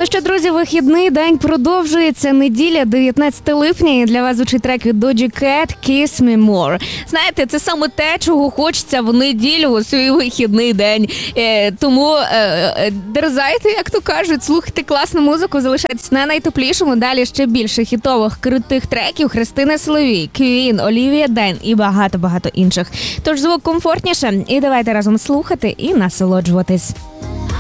що, друзі, вихідний день продовжується. Неділя, 19 липня, і для вас звучить трек від Doja Cat «Kiss Me More». Знаєте, це саме те, чого хочеться в неділю у свій вихідний день. Тому дерзайте, як то кажуть, слухайте класну музику, залишайтесь на найтеплішому. Далі ще більше хітових, крутих треків Христини Соловій, Квін, Олівія Ден і багато-багато інших. Тож звук комфортніше, і давайте разом слухати і насолоджуватись.